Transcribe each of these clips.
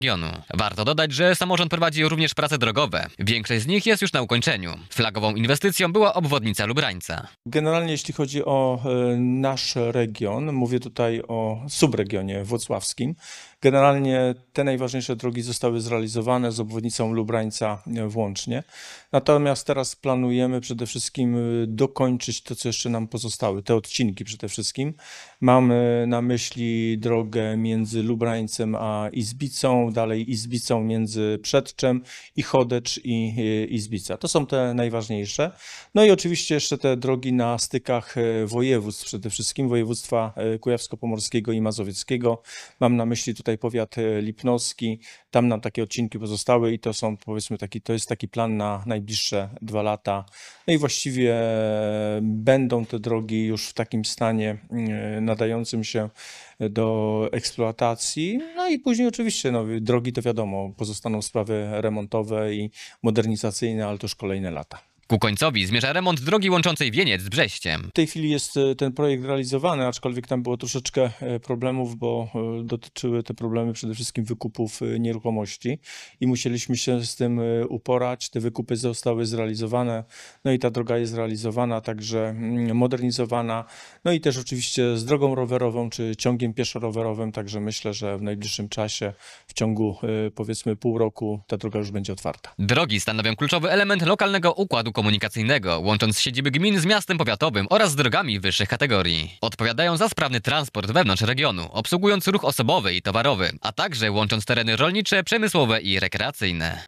regionu. Warto dodać, że samorząd prowadzi również prace drogowe. Większość z nich jest już na ukończeniu. Flagową inwestycją była obwodnica Lubrańca. Generalnie jeśli chodzi o nasz region, mówię tutaj o subregionie włocławskim, generalnie te najważniejsze drogi zostały zrealizowane z obwodnicą Lubrańca włącznie. Natomiast teraz planujemy przede wszystkim dokończyć to, co jeszcze nam pozostały, te odcinki przede wszystkim. Mamy na myśli drogę między Lubrańcem a Izbicą, dalej Izbicą między Przedczem i Chodecz i Izbica. To są te najważniejsze. No i oczywiście jeszcze te drogi na stykach województw, przede wszystkim województwa kujawsko-pomorskiego i mazowieckiego. Mam na myśli tutaj powiat lipnowski, tam nam takie odcinki pozostały i to są, powiedzmy, to jest taki plan na najbliższe 2 lata. No i właściwie będą te drogi już w takim stanie nadającym się do eksploatacji. No i później oczywiście drogi to wiadomo, pozostaną sprawy remontowe i modernizacyjne, ale to już kolejne lata. Ku końcowi zmierza remont drogi łączącej Wieniec z Brześciem. W tej chwili jest ten projekt realizowany, aczkolwiek tam było troszeczkę problemów, bo dotyczyły te problemy przede wszystkim wykupów nieruchomości i musieliśmy się z tym uporać. Te wykupy zostały zrealizowane, no i ta droga jest realizowana, także modernizowana, no i też oczywiście z drogą rowerową czy ciągiem pieszo-rowerowym, także myślę, że w najbliższym czasie, w ciągu powiedzmy pół roku, ta droga już będzie otwarta. Drogi stanowią kluczowy element lokalnego układu komunikacyjnego, łącząc siedziby gmin z miastem powiatowym oraz z drogami wyższych kategorii. Odpowiadają za sprawny transport wewnątrz regionu, obsługując ruch osobowy i towarowy, a także łącząc tereny rolnicze, przemysłowe i rekreacyjne.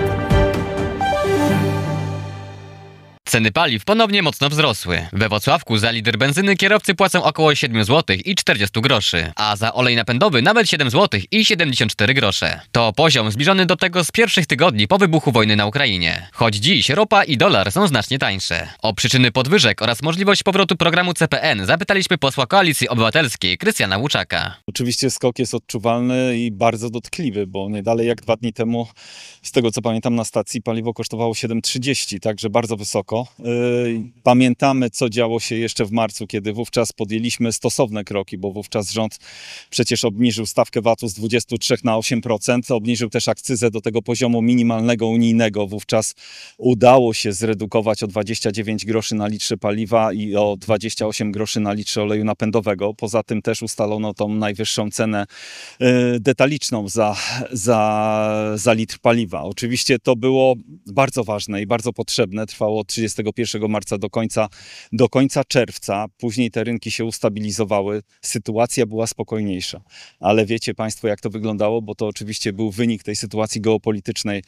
Ceny paliw ponownie mocno wzrosły. We Włocławku za litr benzyny kierowcy płacą około 7 zł i 40 groszy, a za olej napędowy nawet 7 zł i 74 grosze. To poziom zbliżony do tego z pierwszych tygodni po wybuchu wojny na Ukrainie. Choć dziś ropa i dolar są znacznie tańsze. O przyczyny podwyżek oraz możliwość powrotu programu CPN zapytaliśmy posła Koalicji Obywatelskiej Krystiana Łuczaka. Oczywiście skok jest odczuwalny i bardzo dotkliwy, bo nie dalej jak 2 dni temu, z tego co pamiętam, na stacji paliwo kosztowało 7,30, także bardzo wysoko. Pamiętamy, co działo się jeszcze w marcu, kiedy wówczas podjęliśmy stosowne kroki, bo wówczas rząd przecież obniżył stawkę VAT-u z 23 na 8%, obniżył też akcyzę do tego poziomu minimalnego unijnego. Wówczas udało się zredukować o 29 groszy na litrze paliwa i o 28 groszy na litrze oleju napędowego. Poza tym też ustalono tą najwyższą cenę detaliczną za litr paliwa. Oczywiście to było bardzo ważne i bardzo potrzebne. Trwało od 31 marca do końca czerwca. Później te rynki się ustabilizowały. Sytuacja była spokojniejsza. Ale wiecie Państwo, jak to wyglądało, bo to oczywiście był wynik tej sytuacji geopolitycznej.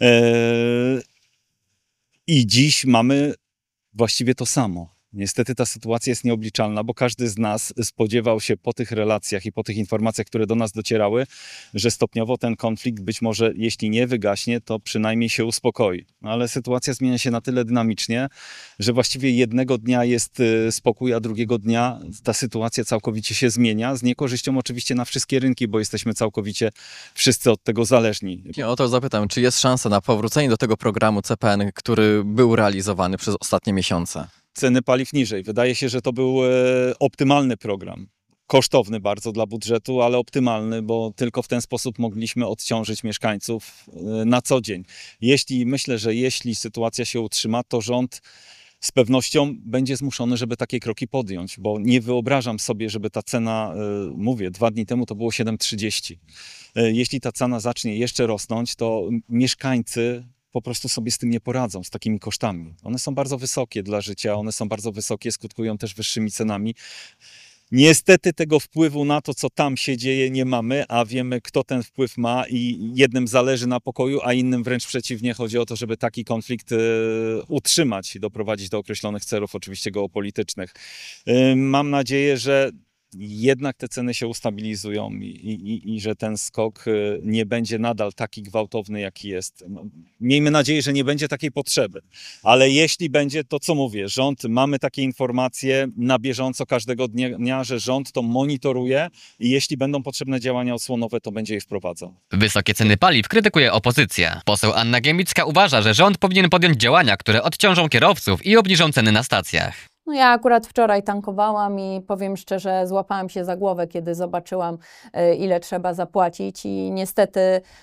I dziś mamy właściwie to samo. Niestety ta sytuacja jest nieobliczalna, bo każdy z nas spodziewał się po tych relacjach i po tych informacjach, które do nas docierały, że stopniowo ten konflikt być może, jeśli nie wygaśnie, to przynajmniej się uspokoi. No, ale sytuacja zmienia się na tyle dynamicznie, że właściwie jednego dnia jest spokój, a drugiego dnia ta sytuacja całkowicie się zmienia, z niekorzyścią oczywiście na wszystkie rynki, bo jesteśmy całkowicie wszyscy od tego zależni. Ja o to zapytam, czy jest szansa na powrócenie do tego programu CPN, który był realizowany przez ostatnie miesiące? Ceny paliw niżej. Wydaje się, że to był optymalny program. Kosztowny bardzo dla budżetu, ale optymalny, bo tylko w ten sposób mogliśmy odciążyć mieszkańców na co dzień. Myślę, że jeśli sytuacja się utrzyma, to rząd z pewnością będzie zmuszony, żeby takie kroki podjąć, bo nie wyobrażam sobie, żeby ta cena, mówię, 2 dni temu to było 7,30. Jeśli ta cena zacznie jeszcze rosnąć, to mieszkańcy po prostu sobie z tym nie poradzą, z takimi kosztami. One są bardzo wysokie dla życia, one są bardzo wysokie, skutkują też wyższymi cenami. Niestety tego wpływu na to, co tam się dzieje, nie mamy, a wiemy, kto ten wpływ ma i jednym zależy na pokoju, a innym wręcz przeciwnie. Chodzi o to, żeby taki konflikt utrzymać i doprowadzić do określonych celów, oczywiście geopolitycznych. Mam nadzieję, że jednak te ceny się ustabilizują i że ten skok nie będzie nadal taki gwałtowny, jaki jest. No, miejmy nadzieję, że nie będzie takiej potrzeby. Ale jeśli będzie, to co mówię, mamy takie informacje na bieżąco każdego dnia, że rząd to monitoruje i jeśli będą potrzebne działania osłonowe, to będzie je wprowadzał. Wysokie ceny paliw krytykuje opozycja. Poseł Anna Giemicka uważa, że rząd powinien podjąć działania, które odciążą kierowców i obniżą ceny na stacjach. No ja akurat wczoraj tankowałam i powiem szczerze, złapałam się za głowę, kiedy zobaczyłam, ile trzeba zapłacić i niestety